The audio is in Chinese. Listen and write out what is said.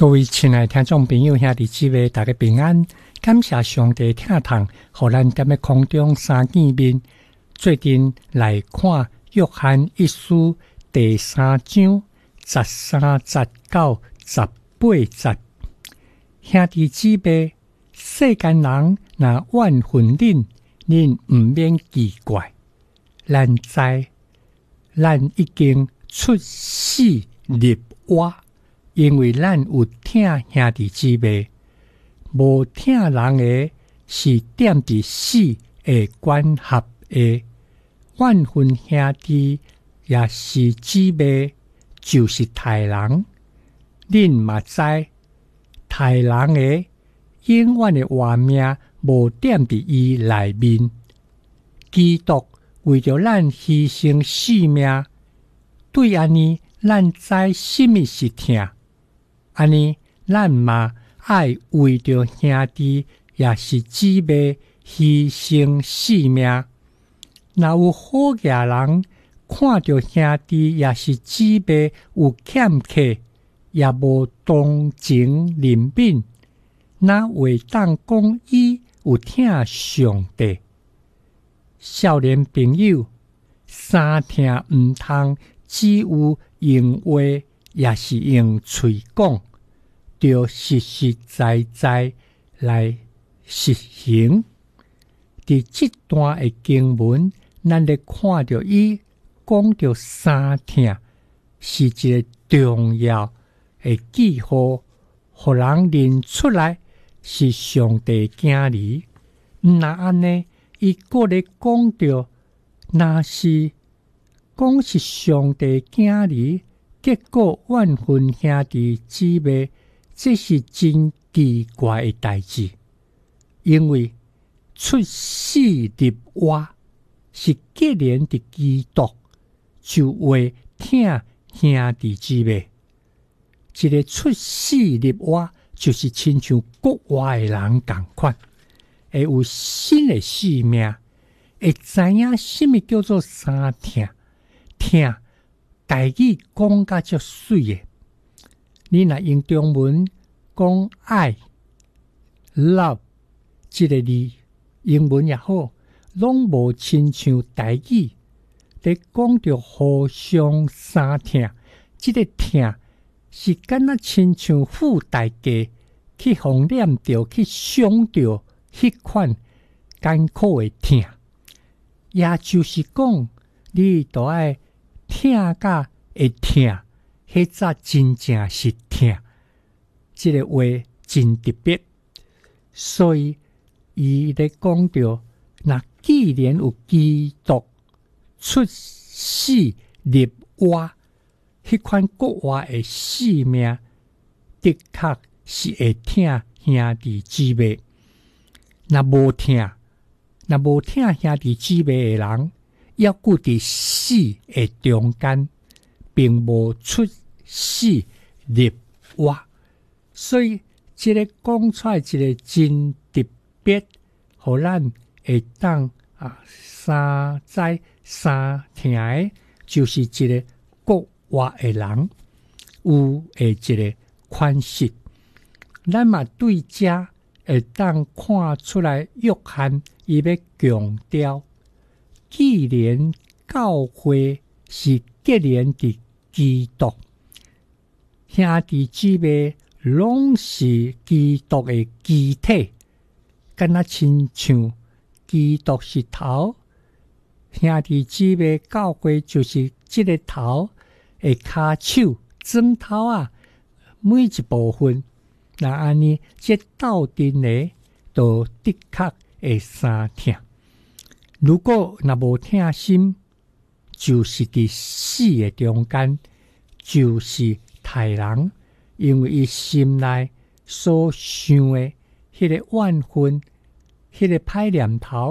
各位亲爱的听众朋友、兄弟姊妹，大家平安！感谢上帝疼痛，互咱踮咧空中三见面。最近来看约翰一书第3章13、19、18节。兄弟姊妹，世间人若怨恨恁，恁毋免奇怪。咱知，咱已经出死入活。因为咱有疼兄弟姊妹，无疼人的是踮伫死的管辖的。怨恨兄弟也是姊妹，就是害人。恁嘛知，害人的永远的活命无踮伫伊内面。基督为着咱牺牲性命，对安尼，咱知什么是疼。安尼，咱嘛爱为着兄弟也是姊妹牺牲性命。若有好嘢人看着兄弟也是姊妹有欠缺，也无同情怜悯，哪会当讲伊有疼上帝？少年朋友，三疼毋通只有用话。也是用嘴讲，就实实在在来实行。伫这段的经文，咱咧看到伊讲到三疼，是一个重要的记号，互人认出来是上帝囝儿。若安尼，伊搁咧讲到，若是讲是上帝囝儿。结果怨恨兄弟姊妹，这是真奇怪的代志。因为出死入活是既然的基督，就会疼兄弟姊妹。一个出死入活，就是亲像国外的人同款，会有新的生命，会知影什么叫做三疼。疼。家己讲甲足水诶，你若用中文讲爱 love 这个字，英文也好，拢无亲像台语咧讲着互相相疼。这个疼是敢若亲像付代价去互念着去想着迄款艰苦诶疼，也就是讲你都爱。疼甲会疼，迄则真正是疼。这个话真特别，所以伊咧讲到，那既然有基督出死入活，迄款国外的生命，的确是会疼兄弟姊妹。若无疼兄弟姊妹的人。要顾伫死的中间，并无出死入活，所以这个讲出来一个真特别，互咱会当三知三听的，就是一个国外的人有的一个款式。咱嘛对这会当看出来，约翰伊要强调。既然教会是结连的基督，兄弟姊妹拢是基督的肢体，敢若亲像基督是头，兄弟姊妹教会就是这个头的骹手、指头啊，每一部分，那安尼这斗阵呢，都的确会相疼。如果若无疼心，就是伫死的中间，就是害人，因为伊心内所想的迄个怨恨，迄个歹念头，